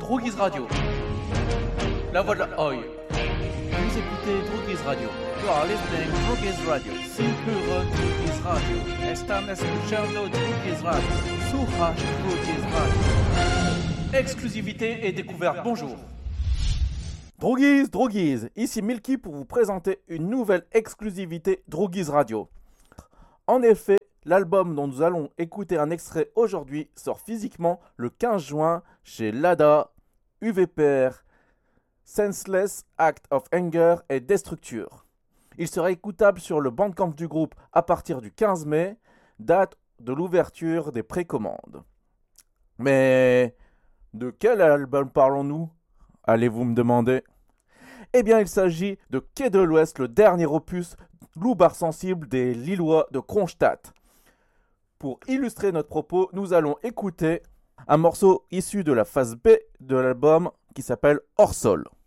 Droguise Radio. La voix de la Oi. Vous écoutez Droguise Radio. You are listening to Droguise Radio. Sin puro Droguise Radio. Están escuchando Droguise Radio. Suraj Droguise Radio. Exclusivité et découverte. Bonjour. Droguise, ici Milky pour vous présenter une nouvelle exclusivité Droguise Radio. En effet, l'album dont nous allons écouter un extrait aujourd'hui sort physiquement le 15 juin chez Lada, UVPR, Senseless Act of Anger et Destructure. Il sera écoutable sur le Bandcamp du groupe à partir du 15 mai, date de l'ouverture des précommandes. Mais de quel album parlons-nous ? Allez-vous me demander ? Eh bien, il s'agit de Quai de l'Ouest, le dernier opus loupard sensible des Lillois de Kronstadt. Pour illustrer notre propos, nous allons écouter un morceau issu de la phase B de l'album qui s'appelle Hors Sol.